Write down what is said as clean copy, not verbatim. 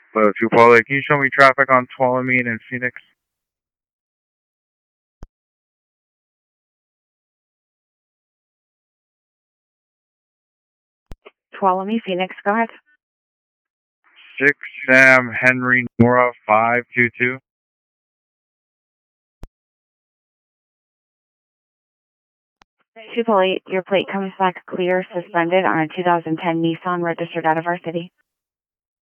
So, Tupolev, can you show me traffic on Tuolumne and Phoenix? Tuolumne, Phoenix, go ahead. 6 Sam Henry Nora 522. Tupolev, your plate comes back clear, suspended on a 2010 Nissan registered out of our city.